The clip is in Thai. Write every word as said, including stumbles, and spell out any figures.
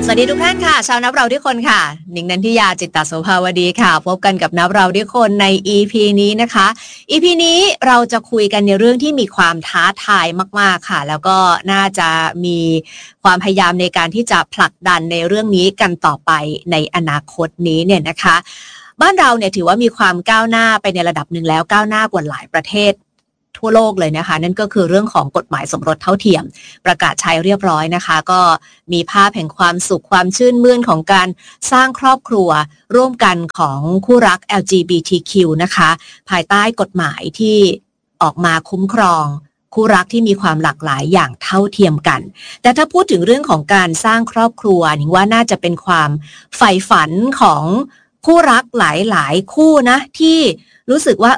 สวัสดีทุกท่านค่ะชาวนับเราด้วยคนค่ะหนิงนันทิยาจิตตโสภาวดีค่ะพบกันกับนับเราด้วยคนใน อี พี นี้นะคะ อี พี นี้เราจะคุยกันในเรื่องที่มีความท้าทายมากๆค่ะแล้วก็น่าจะมีความพยายามในการที่จะผลักดันในเรื่องนี้กันต่อไปในอนาคตนี้เนี่ยนะคะบ้านเราเนี่ยถือว่ามีความก้าวหน้าไปในระดับหนึ่งแล้วก้าวหน้ากว่าหลายประเทศทั่วโลกเลยนะคะนั่นก็คือเรื่องของกฎหมายสมรสเท่าเทียมประกาศใช้เรียบร้อยนะคะก็มีภาพแห่งความสุขความชื่นมื่นของการสร้างครอบครัวร่วมกันของคู่รัก แอล จี บี ที คิว นะคะภายใต้กฎหมายที่ออกมาคุ้มครองคู่รักที่มีความหลากหลายอย่างเท่าเทียมกันแต่ถ้าพูดถึงเรื่องของการสร้างครอบครัวนิงว่าน่าจะเป็นความใฝ่ฝันของคู่รักหลายๆคู่นะที่รู้สึกว่า